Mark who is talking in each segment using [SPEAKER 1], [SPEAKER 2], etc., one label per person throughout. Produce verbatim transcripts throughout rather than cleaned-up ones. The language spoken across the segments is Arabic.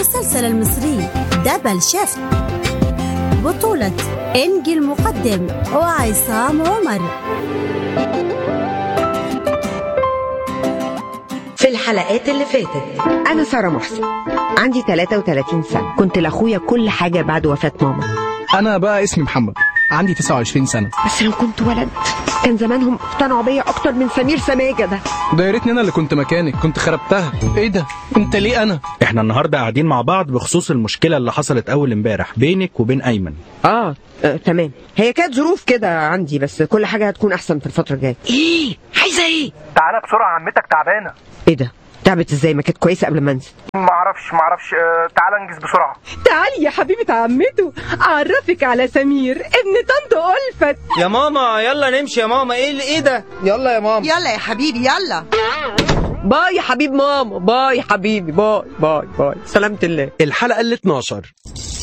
[SPEAKER 1] المسلسل المصري دبل شيفت، بطولة إنجي المقدم وعصام عمر.
[SPEAKER 2] في الحلقات اللي فاتت،
[SPEAKER 3] أنا سارة محسن، عندي ثلاثة وثلاثين سنة، كنت لأخويا كل حاجة بعد وفاة ماما.
[SPEAKER 4] أنا بقى اسمي محمد، عندي تسعة وعشرين سنة.
[SPEAKER 3] بس لو كنت ولد كان زمانهم اقتنعوا بيا أكتر من سمير سماجة ده.
[SPEAKER 4] ده يا ريتني أنا اللي كنت مكانك، كنت خربتها. إيه ده؟ أنت ليه أنا؟
[SPEAKER 5] إحنا النهاردة قاعدين مع بعض بخصوص المشكلة اللي حصلت أول امبارح بينك وبين أيمن.
[SPEAKER 3] آه, آه تمام، هي كانت ظروف كده عندي، بس كل حاجة هتكون أحسن في الفترة الجاية.
[SPEAKER 6] إيه؟ عايزة إيه؟
[SPEAKER 7] تعالى بسرعة، عمتك تعبانة.
[SPEAKER 3] إيه ده؟ تعبت إزاي؟ ما كانت كويسة قبل ما أنزل.
[SPEAKER 7] معرفش معرفش آه تعالى انجز بسرعة.
[SPEAKER 8] تعالي يا حبيبة عمته، أعرفك على سمير ابن طنط ألفت.
[SPEAKER 6] يا ماما يلا نمشي يا ماما. إيه إيه ده؟ يلا يا ماما.
[SPEAKER 2] يلا يا حبيبي يلا.
[SPEAKER 3] باي يا حبيب ماما، باي يا حبيبي، باي باي باي، سلامة الله.
[SPEAKER 9] الحلقة اللي اتناشر.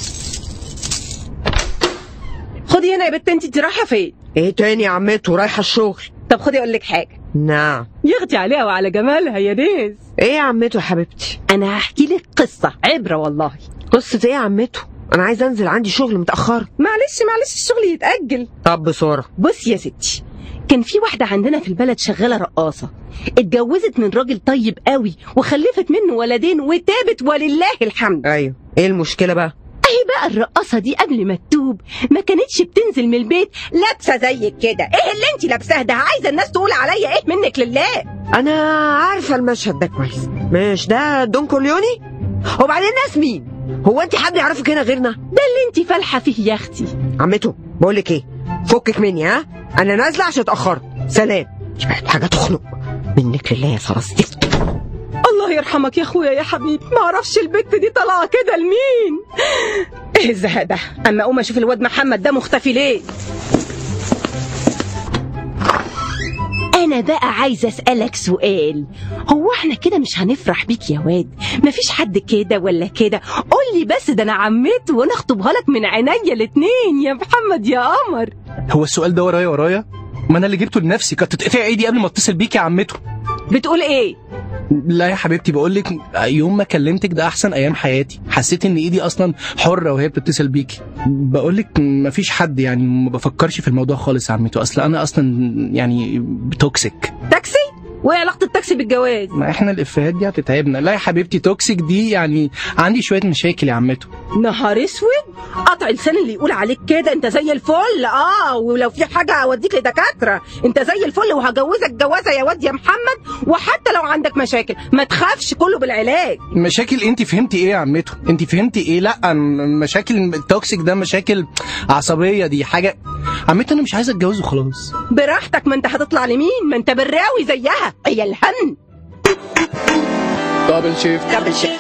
[SPEAKER 8] خدي هنا يا بنت، انت انت رايحة فين؟
[SPEAKER 3] إيه تاني يا عمته؟ رايحة الشغل.
[SPEAKER 8] طب خدي أقول لك حاجة.
[SPEAKER 3] نعم.
[SPEAKER 8] يغطي عليها وعلى جمالها يا ناس.
[SPEAKER 3] إيه يا عمته يا حبيبتي؟
[SPEAKER 8] أنا هحكي لك قصة عبرة والله.
[SPEAKER 3] قصة إيه يا عمته؟ أنا عايزة أنزل، عندي شغل متأخر.
[SPEAKER 8] معلش معلش الشغل يتأجل.
[SPEAKER 3] طب بسرعة.
[SPEAKER 8] بص يا ستي، كان في واحدة عندنا في البلد شغالة رقاصة، اتجوزت من راجل طيب قوي وخلفت منه ولدين وتابت ولله الحمد.
[SPEAKER 3] أيوه، إيه المشكلة بقى؟
[SPEAKER 8] اهي بقى الرقاصة دي قبل ما تتوب ما كانتش بتنزل من البيت لابسة زيك كده. ايه اللي انت لابساه ده؟ عايزة الناس تقول عليا ايه منك لله؟
[SPEAKER 3] أنا عارفة المشهد ده كويس. مش ده دون كورليوني؟ وبعدين الناس مين؟ هو انت حد يعرفك هنا غيرنا؟
[SPEAKER 8] ده اللي انت فالحة فيه يا اختي.
[SPEAKER 3] عمته بقولك ايه، فكك مني، ها انا نازله عشان اتاخرت. سلام. بقت حاجه تخنق منك لله يا سارة زفت.
[SPEAKER 8] الله يرحمك يا اخويا يا حبيبي، ما اعرفش البت دي طالعه كده لمين. ايه الزهق ده؟ اما اقوم اشوف الواد محمد ده مختفي ليه. انا بقى عايزه اسالك سؤال، هو احنا كده مش هنفرح بيك يا واد؟ مفيش حد كده ولا كده؟ قول لي بس، ده انا عمته وانا اخطبها لك من عينيا الاتنين يا محمد يا قمر.
[SPEAKER 4] هو السؤال ده ورايا ورايا؟ ما انا اللي جبته لنفسي، كانت تتقطع ايدي قبل ما اتصل بيك يا عمته.
[SPEAKER 8] بتقول ايه؟
[SPEAKER 4] لا يا حبيبتي، بقولك يوم ما كلمتك ده احسن ايام حياتي، حسيت ان ايدي اصلا حرة وهي بتتصل بيكي. بقولك مفيش حد، يعني ما بفكرش في الموضوع خالص يا عمته، اصل انا اصلا يعني توكسيك.
[SPEAKER 8] تاكسي؟ وايه علاقة التاكسي بالجواز؟
[SPEAKER 4] ما احنا الافيهات دي هتتعبنا. لا يا حبيبتي، توكسيك دي يعني عندي شوية مشاكل يا عمته.
[SPEAKER 8] نهار اسود، قطع لسان اللي يقول عليك كده. انت زي الفل، اه ولو في حاجة اوديك لدكاترة. انت زي الفل وهجوزك جوازة يا واد يا محمد، وحتى لو عندك مشاكل ما تخافش، كله بالعلاج.
[SPEAKER 4] مشاكل؟ انت فهمتي ايه يا عمته؟ انت فهمتي ايه؟ لا مشاكل التوكسيك ده مشاكل عصبية، دي حاجة عمته. انا مش عايزة اتجوز وخلاص.
[SPEAKER 8] براحتك، ما انت هتطلع لمين؟ ما انت براوي زيها يا الهن.
[SPEAKER 4] دبل شيفت
[SPEAKER 3] دبل شيفت.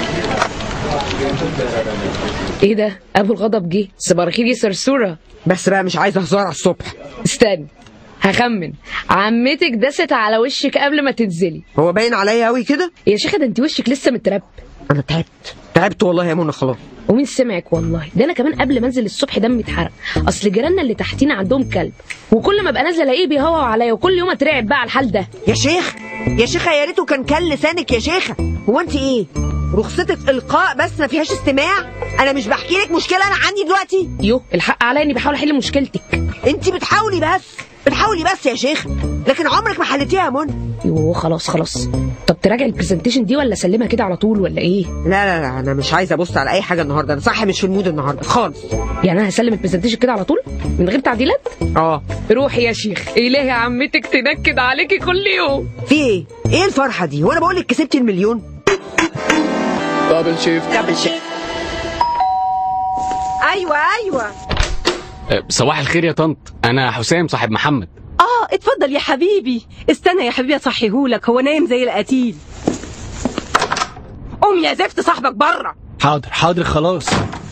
[SPEAKER 10] ايه ده؟ ابو الغضب جه. صباح الخير يا سرسوره.
[SPEAKER 3] بس بقى مش عايزه هزار على الصبح.
[SPEAKER 10] استنى هخمن. عمتك دست على وشك قبل ما تنزلي.
[SPEAKER 3] هو باين عليا قوي كده
[SPEAKER 10] يا شيخه؟ ده انت وشك لسه مترب.
[SPEAKER 3] انا تعبت تعبت والله يا منى خلاص.
[SPEAKER 10] ومين سمعك والله؟ ده انا كمان قبل ما انزل الصبح دمي اتحرق. اصل جيراننا اللي تحتينا عندهم كلب، وكل ما ابقى نازله الاقيه بيهوى عليا، وكل يوم اترعب بقى على الحال ده.
[SPEAKER 3] يا شيخ يا شيخه، يا ريته كان كل لسانك يا شيخه. هو انت ايه رخصتك القاء بس ما فيهاش استماع؟ انا مش بحكي لك مشكله انا عندي دلوقتي.
[SPEAKER 10] يو الحق عليا اني بحاول احل مشكلتك.
[SPEAKER 3] انت بتحاولي بس بتحاولي بس يا شيخه، لكن عمرك ما حلتيها يا منى.
[SPEAKER 10] يو خلاص خلاص. طب تراجع البرزنتيشن دي ولا اسلمها كده على طول ولا ايه؟
[SPEAKER 3] لا لا لا، انا مش عايزه ابص على اي حاجه النهارده. انا صح مش في المود النهارده خالص.
[SPEAKER 10] يعني انا هسلم البرزنتيشن كده على طول من غير تعديلات؟
[SPEAKER 3] اه.
[SPEAKER 10] روحي يا شيخ، الهي عمتك تنكد عليكي كل يوم.
[SPEAKER 3] في ايه؟ ايه الفرحه دي؟ وانا بقول لك كسبتي المليون.
[SPEAKER 4] دبل شيفت
[SPEAKER 3] دبل شيفت.
[SPEAKER 8] ايوه ايوه.
[SPEAKER 11] صباح الخير يا طنط، انا حسام صاحب محمد.
[SPEAKER 8] اه اتفضل يا حبيبي. استنى يا حبيبي اصحيهولك، هو نايم زي القتيل. قوم يا زفت، صاحبك بره.
[SPEAKER 4] حاضر حاضر خلاص.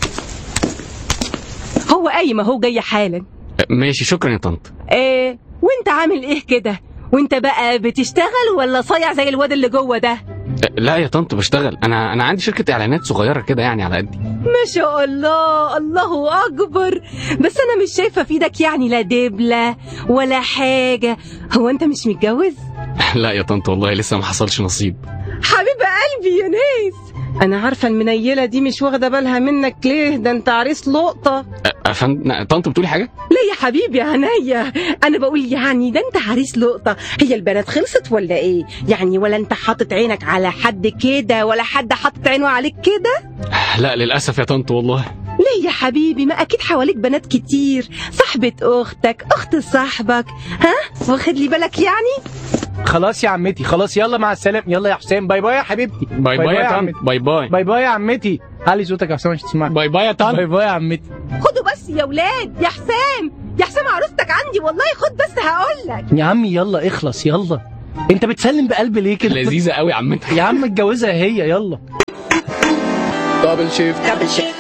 [SPEAKER 8] هو قايم اهو، جاي حالا.
[SPEAKER 11] ماشي شكرا يا طنط.
[SPEAKER 8] ايه وانت عامل ايه كده؟ وانت بقى بتشتغل ولا صايع زي الواد اللي جوه ده؟
[SPEAKER 11] لا يا طنط بشتغل، انا انا عندي شركه اعلانات صغيره كده يعني على قدي.
[SPEAKER 8] ما شاء الله، الله اكبر. بس انا مش شايفه في ايدك يعني لا دبله ولا حاجه. هو انت مش متجوز؟
[SPEAKER 11] لا يا طنط والله لسه ما حصلش نصيب.
[SPEAKER 8] حبيب قلبي يا ناس، انا عارفه المنيله دي مش واخده بالها منك ليه، ده انت عريس لقطه.
[SPEAKER 11] افندم طنط بتقولي حاجه؟
[SPEAKER 8] لا يا حبيبي يا هنيا، انا بقول يعني ده انت عريس لقطه. هي البنات خلصت ولا ايه يعني؟ ولا انت حاطط عينك على حد كده ولا حد حاطط عينه عليك كده؟
[SPEAKER 11] لا للاسف يا طنط والله.
[SPEAKER 8] ليه يا حبيبي؟ ما اكيد حواليك بنات كتير، صاحبه اختك، اخت صاحبك، ها واخد لي بالك يعني؟
[SPEAKER 4] خلاص يا عمتي خلاص، يلا مع السلامه. يلا يا حسام، باي باي يا حبيبتي.
[SPEAKER 11] باي باي يا طنط. باي باي.
[SPEAKER 4] باي باي يا عمتي. علي صوتك يا حسام عشان تسمعني.
[SPEAKER 11] باي باي يا طنط.
[SPEAKER 4] باي باي يا عمتي.
[SPEAKER 8] خدوا بس يا ولاد. يا حسام يا حسام عروستك عندي والله، خد بس هقول لك.
[SPEAKER 4] يا عمي يلا اخلص يلا. انت بتسلم بقلب ليه كده؟
[SPEAKER 11] لذيذه قوي يا عمتك.
[SPEAKER 4] يا عم اتجوزها هي. يلا
[SPEAKER 11] دبل شيفت.
[SPEAKER 3] دبل شيفت.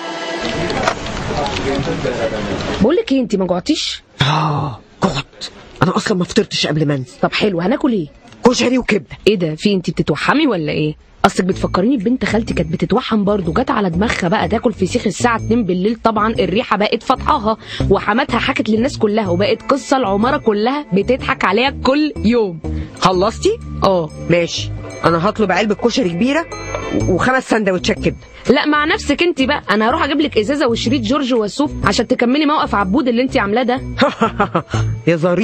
[SPEAKER 10] بقول لك ايه، انت ما جوعتيش؟
[SPEAKER 3] اه جعت، انا اصلا ما فطرتش قبل ما انزل.
[SPEAKER 10] طب حلو، هناكل ايه؟
[SPEAKER 3] كشري وكبده.
[SPEAKER 10] ايه ده، في انت بتتوحمي ولا ايه؟ اصلك بتفكريني ببنت خالتي كانت بتتوحم برضه، جت على دماغها بقى تاكل فسيخ الساعه اتنين بالليل. طبعا الريحه بقت فطحاها، وحماتها حكت للناس كلها، وبقت قصه العماره كلها بتضحك عليها كل يوم.
[SPEAKER 3] خلصتي؟
[SPEAKER 10] اه
[SPEAKER 3] ماشي، انا هطلب علبه كشري كبيره وخمس سندوتشات كبده.
[SPEAKER 10] لا مع نفسك انت بقى، انا هروح اجيب لك ازازه وشريط جورج وسوف عشان تكملي موقف عبود اللي انت عاملاه ده.
[SPEAKER 3] يا ظريف.